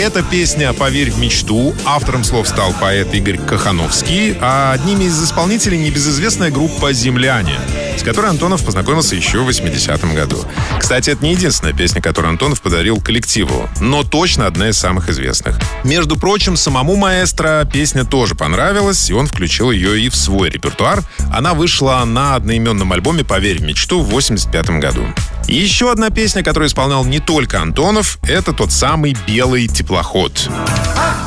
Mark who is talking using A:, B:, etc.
A: Эта песня «Поверь в мечту». Автором слов стал поэт Игорь Кохановский, а одними из исполнителей небезызвестная группа «Земляне», с которой Антонов познакомился еще в 80-м году. Кстати, это не единственная песня, которую Антонов подарил коллективу, но точно одна из самых известных. Между прочим, самому маэстро песня тоже понравилась, и он включил ее и в свой репертуар. Она вышла на одноименном альбоме «Поверь в мечту» в 85-м году. И еще одна песня, которую исполнял не только Антонов, это тот самый «Белый теплоход».